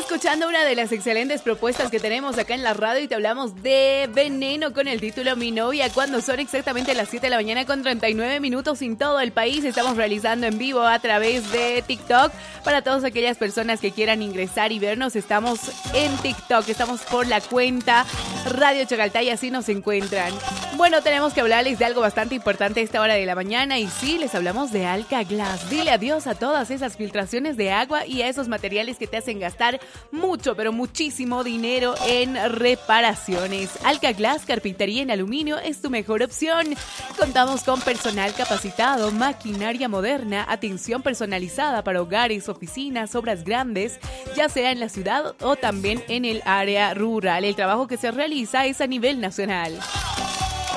escuchando una de las excelentes propuestas que tenemos acá en la radio y te hablamos de Veneno con el título Mi Novia, cuando son exactamente las 7 de la mañana con 39 minutos en todo el país. Estamos realizando en vivo a través de TikTok. Para todas aquellas personas que quieran ingresar y vernos, estamos en TikTok, estamos por la cuenta Radio Chagaltay, así nos encuentran. Bueno, tenemos que hablarles de algo bastante importante a esta hora de la mañana y sí, les hablamos de Alka Glass. Dile adiós a todas esas filtraciones de agua y a esos materiales que te hacen gastar mucho, pero muchísimo dinero en reparaciones. Alka Glass, carpintería en aluminio, es tu mejor opción. Contamos con personal capacitado, maquinaria moderna, atención personalizada para hogares, oficinas, obras grandes, ya sea en la ciudad o también en el área rural. El trabajo que se realiza es a nivel nacional.